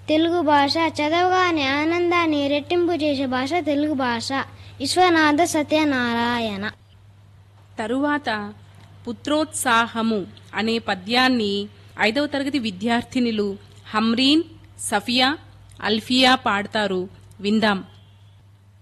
తెలుగు భాష చదవగానే ఆనందాన్ని రెట్టింపు చేసే భాష తెలుగు భాష. విశ్వనాథ సత్యనారాయణ. తరువాత పుత్రోత్సాహము అనే పద్యాన్ని 5వ తరగతి విద్యార్థినులు హమ్రీన్, సఫియా, అల్ఫియా పాడతారు. విందాం.